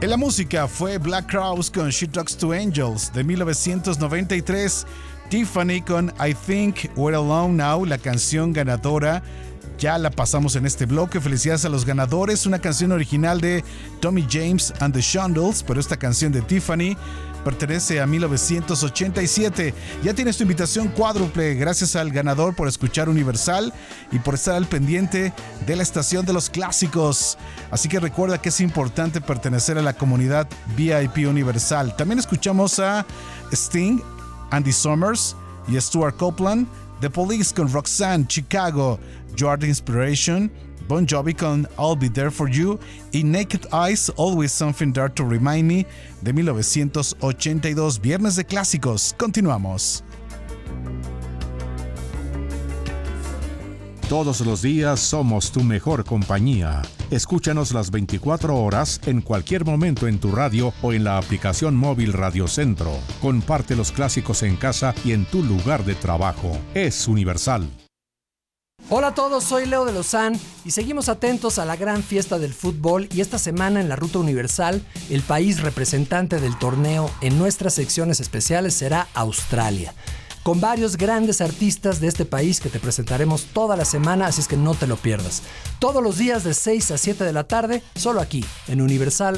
En la música fue Black Crowes con She Talks to Angels de 1993, Tiffany con I Think We're Alone Now, la canción ganadora. Ya la pasamos en este bloque. Felicidades a los ganadores. Una canción original de Tommy James and the Shondells, pero esta canción de Tiffany pertenece a 1987. Ya tienes tu invitación cuádruple. Gracias al ganador por escuchar Universal y por estar al pendiente de la estación de los clásicos. Así que recuerda que es importante pertenecer a la comunidad VIP Universal. También escuchamos a Sting, Andy Summers y Stuart Copeland, The Police con Roxanne, Chicago, You Are the Inspiration, Bon Jovi con I'll Be There For You y Naked Eyes, Always Something There to Remind Me de 1982. Viernes de clásicos. Continuamos. Todos los días somos tu mejor compañía. Escúchanos las 24 horas en cualquier momento en tu radio o en la aplicación móvil Radio Centro. Comparte los clásicos en casa y en tu lugar de trabajo. Es Universal. Hola a todos, soy Leo de Lozán y seguimos atentos a la gran fiesta del fútbol, y esta semana en la Ruta Universal, el país representante del torneo en nuestras secciones especiales será Australia, con varios grandes artistas de este país que te presentaremos toda la semana, así es que no te lo pierdas. Todos los días de 6 a 7 de la tarde, solo aquí, en Universal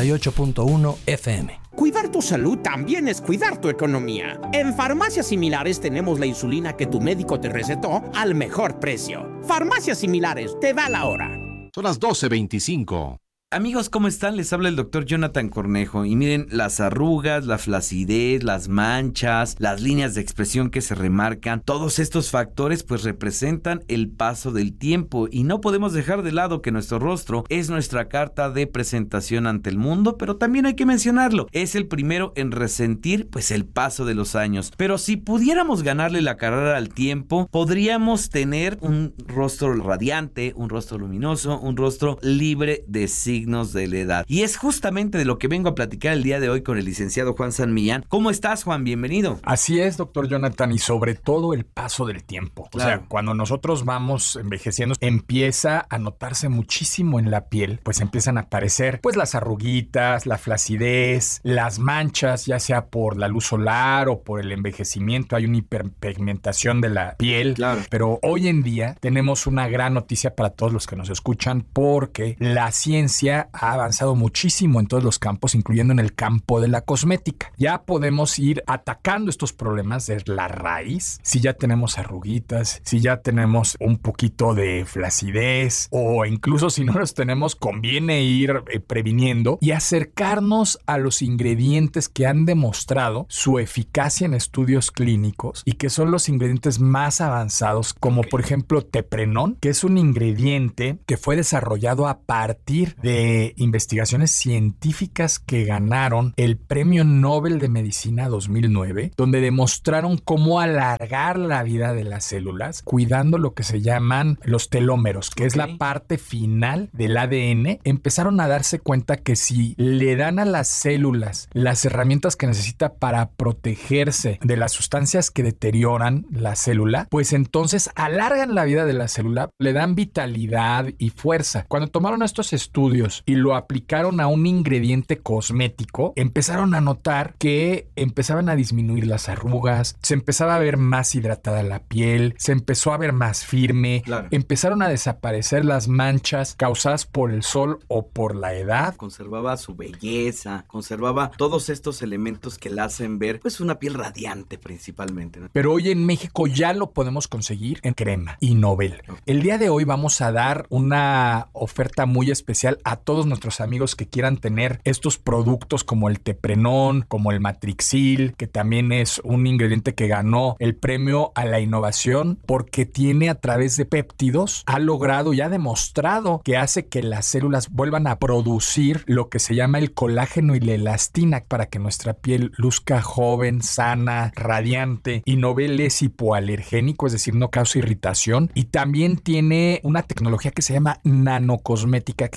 88.1 FM. Cuidar tu salud también es cuidar tu economía. En Farmacias Similares tenemos la insulina que tu médico te recetó al mejor precio. Farmacias Similares, te da la hora. Son las 12:25. Amigos, ¿cómo están? Les habla el doctor Jonathan Cornejo. Y miren, las arrugas, la flacidez, las manchas, las líneas de expresión que se remarcan, todos estos factores pues representan el paso del tiempo, y no podemos dejar de lado que nuestro rostro es nuestra carta de presentación ante el mundo, pero también hay que mencionarlo, es el primero en resentir pues el paso de los años. Pero si pudiéramos ganarle la carrera al tiempo, podríamos tener un rostro radiante, un rostro luminoso, un rostro libre de signos de la edad. Y es justamente de lo que vengo a platicar el día de hoy con el licenciado Juan San Millán. ¿Cómo estás, Juan? Bienvenido. Así es, doctor Jonathan, y sobre todo el paso del tiempo. Claro. O sea, cuando nosotros vamos envejeciendo, empieza a notarse muchísimo en la piel, pues empiezan a aparecer pues las arruguitas, la flacidez, las manchas, ya sea por la luz solar o por el envejecimiento. Hay una hiperpigmentación de la piel. Claro. Pero hoy en día tenemos una gran noticia para todos los que nos escuchan, porque la ciencia ha avanzado muchísimo en todos los campos, incluyendo en el campo de la cosmética. Ya podemos ir atacando estos problemas de la raíz. Si ya tenemos arruguitas, si ya tenemos un poquito de flacidez, o incluso si no los tenemos, conviene ir previniendo y acercarnos a los ingredientes que han demostrado su eficacia en estudios clínicos y que son los ingredientes más avanzados, como por ejemplo Teprenón, que es un ingrediente que fue desarrollado a partir de investigaciones científicas que ganaron el Premio Nobel de Medicina 2009, donde demostraron cómo alargar la vida de las células, cuidando lo que se llaman los telómeros, que es la parte final del ADN. Empezaron a darse cuenta que si le dan a las células las herramientas que necesita para protegerse de las sustancias que deterioran la célula, pues entonces alargan la vida de la célula, le dan vitalidad y fuerza. Cuando tomaron estos estudios y lo aplicaron a un ingrediente cosmético, empezaron a notar que empezaban a disminuir las arrugas, se empezaba a ver más hidratada la piel, se empezó a ver más firme, Claro. Empezaron a desaparecer las manchas causadas por el sol o por la edad. Conservaba su belleza, conservaba todos estos elementos que la hacen ver pues una piel radiante principalmente, ¿no? Pero hoy en México ya lo podemos conseguir en crema y Nobel. El día de hoy vamos a dar una oferta muy especial a todos nuestros amigos que quieran tener estos productos como el Teprenón, como el Matrixil, que también es un ingrediente que ganó el premio a la innovación porque tiene, a través de péptidos, ha logrado y ha demostrado que hace que las células vuelvan a producir lo que se llama el colágeno y la elastina para que nuestra piel luzca joven, sana, radiante. Y Nobel es hipoalergénico, es decir, no causa irritación, y también tiene una tecnología que se llama nanocosmética, que quiere decir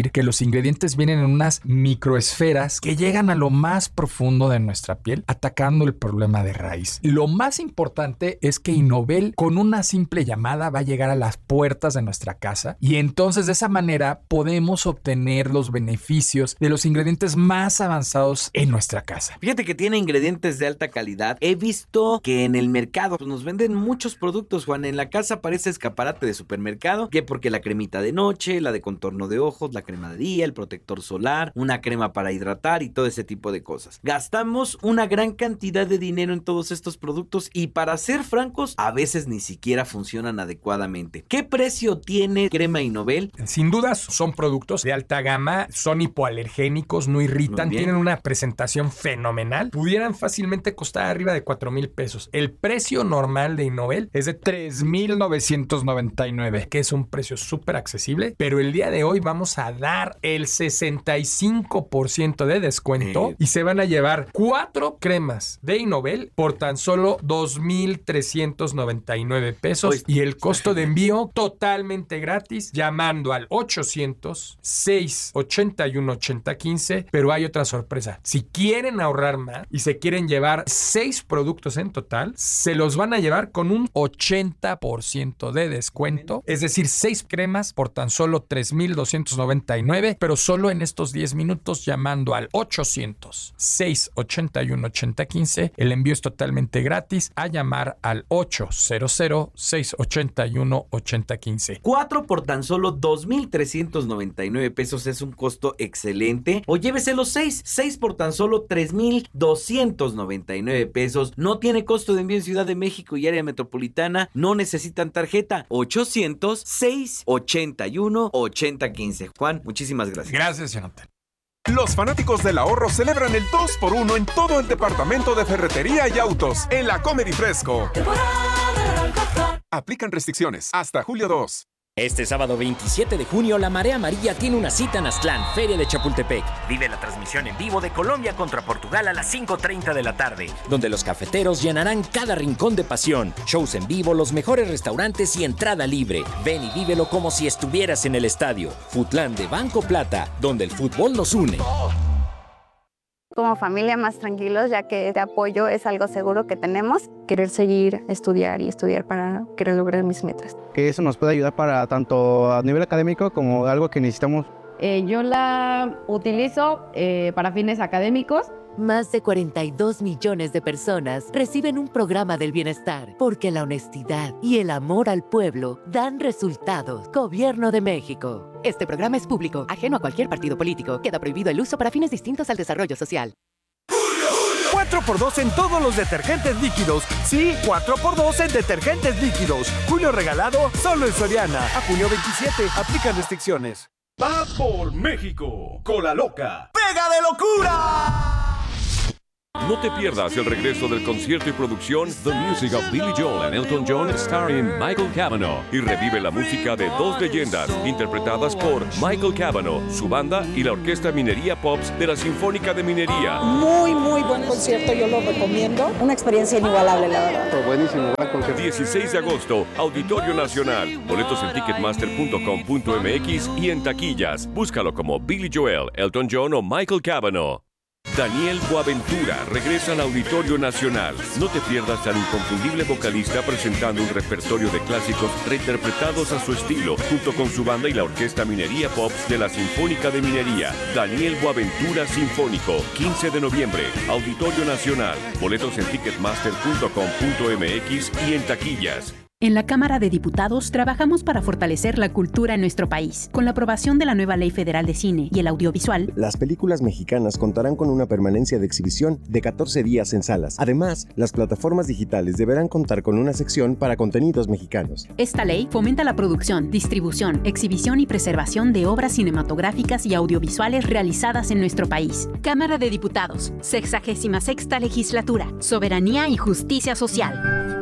decir que los ingredientes vienen en unas microesferas que llegan a lo más profundo de nuestra piel, atacando el problema de raíz. Lo más importante es que Innovel, con una simple llamada, va a llegar a las puertas de nuestra casa y entonces de esa manera podemos obtener los beneficios de los ingredientes más avanzados en nuestra casa. Fíjate que tiene ingredientes de alta calidad. He visto que en el mercado pues, nos venden muchos productos, Juan. En la casa parece escaparate de supermercado, que porque la cremita de noche, la de contorno de ojos, la crema de día, el protector solar, una crema para hidratar y todo ese tipo de cosas. Gastamos una gran cantidad de dinero en todos estos productos y, para ser francos, a veces ni siquiera funcionan adecuadamente. ¿Qué precio tiene crema Innovel? Sin dudas son productos de alta gama, son hipoalergénicos, no irritan, tienen una presentación fenomenal. Pudieran fácilmente costar arriba de 4,000 pesos. El precio normal de Innovel es de 3,999, que es un precio súper accesible, pero el día de hoy vamos a dar el 65% de descuento y se van a llevar 4 cremas de Innovel por tan solo 2,399 pesos y el costo de envío totalmente gratis, llamando al 800-681-8015. Pero hay otra sorpresa: si quieren ahorrar más y se quieren llevar 6 productos en total, se los van a llevar con un 80% de descuento, es decir, 6 cremas por tan solo 3,299, pero solo en estos 10 minutos llamando al 800-681-8015. El envío es totalmente gratis, a llamar al 800-681-8015. 4 por tan solo 2,399 pesos es un costo excelente. O llévese los 6 por tan solo 3,299 pesos. No tiene costo de envío en Ciudad de México y área metropolitana. No necesitan tarjeta. 800-681-8015. Juan, muchísimas gracias. Gracias, Jonathan. Los fanáticos del ahorro celebran el 2x1 en todo el departamento de ferretería y autos en la Comedy Fresco. Aplican restricciones hasta julio 2. Este sábado 27 de junio, la Marea Amarilla tiene una cita en Aztlán, Feria de Chapultepec. Vive la transmisión en vivo de Colombia contra Portugal a las 5:30 de la tarde, donde los cafeteros llenarán cada rincón de pasión. Shows en vivo, los mejores restaurantes y entrada libre. Ven y vívelo como si estuvieras en el estadio. Futlán de Banco Plata, donde el fútbol nos une. Como familia más tranquilos, ya que este apoyo es algo seguro que tenemos. Querer seguir, estudiar para querer lograr mis metas. Que eso nos puede ayudar para tanto a nivel académico como algo que necesitamos. Yo la utilizo para fines académicos. Más de 42 millones de personas reciben un programa del bienestar, porque la honestidad y el amor al pueblo dan resultados. Gobierno de México. Este programa es público, ajeno a cualquier partido político. Queda prohibido el uso para fines distintos al desarrollo social. 4x2 en todos los detergentes líquidos. Sí, 4x2 en detergentes líquidos. Julio regalado solo en Soriana. A junio 27. Aplican restricciones. Va por México. Cola Loca. ¡Pega de locura! No te pierdas el regreso del concierto y producción The Music of Billy Joel and Elton John starring Michael Cavanaugh, y revive la música de dos leyendas interpretadas por Michael Cavanaugh, su banda y la Orquesta Minería Pops de la Sinfónica de Minería. Muy buen concierto, yo lo recomiendo. Una experiencia inigualable, la verdad. Fue buenísimo, buen concierto. 16 de agosto, Auditorio Nacional. Boletos en ticketmaster.com.mx y en taquillas. Búscalo como Billy Joel, Elton John o Michael Cavanaugh. Daniel Boaventura regresa al Auditorio Nacional. No te pierdas al inconfundible vocalista presentando un repertorio de clásicos reinterpretados a su estilo, junto con su banda y la Orquesta Minería Pops de la Sinfónica de Minería. Daniel Boaventura Sinfónico, 15 de noviembre, Auditorio Nacional. Boletos en ticketmaster.com.mx y en taquillas. En la Cámara de Diputados trabajamos para fortalecer la cultura en nuestro país. Con la aprobación de la nueva Ley Federal de Cine y el Audiovisual, las películas mexicanas contarán con una permanencia de exhibición de 14 días en salas. Además, las plataformas digitales deberán contar con una sección para contenidos mexicanos. Esta ley fomenta la producción, distribución, exhibición y preservación de obras cinematográficas y audiovisuales realizadas en nuestro país. Cámara de Diputados, 66ª Legislatura, Soberanía y Justicia Social.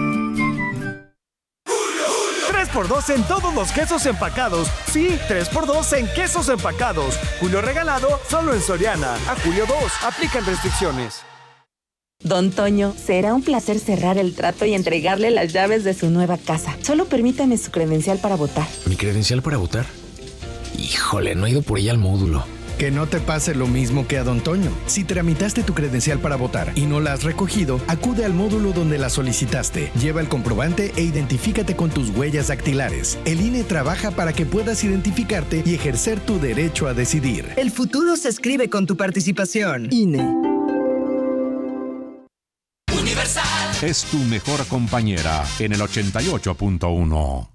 3x2 en todos los quesos empacados. Sí, 3x2 en quesos empacados. Julio regalado solo en Soriana. A julio 2. Aplican restricciones. Don Toño, será un placer cerrar el trato y entregarle las llaves de su nueva casa. Solo permítame su credencial para votar. ¿Mi credencial para votar? Híjole, no he ido por ella al módulo. Que no te pase lo mismo que a Don Toño. Si tramitaste tu credencial para votar y no la has recogido, acude al módulo donde la solicitaste. Lleva el comprobante e identifícate con tus huellas dactilares. El INE trabaja para que puedas identificarte y ejercer tu derecho a decidir. El futuro se escribe con tu participación. INE. Es tu mejor compañera en el 88.1.